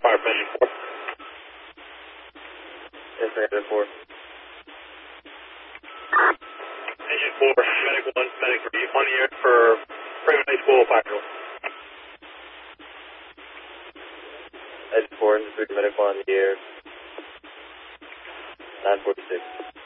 fire from engine 4. Yes, sir, engine 4. Engine 4, medic 1, medic 3, on the air for Freeman High School fire drill. Engine 4, engine 3, medic 1 on the air. 946.